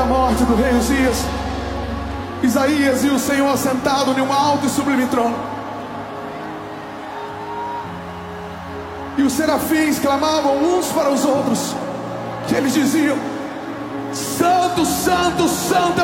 morte do rei Uzias, Isaías viu o Senhor assentado em um alto e sublime trono, e os serafins clamavam uns para os outros, que eles diziam: Santo, Santo, Santo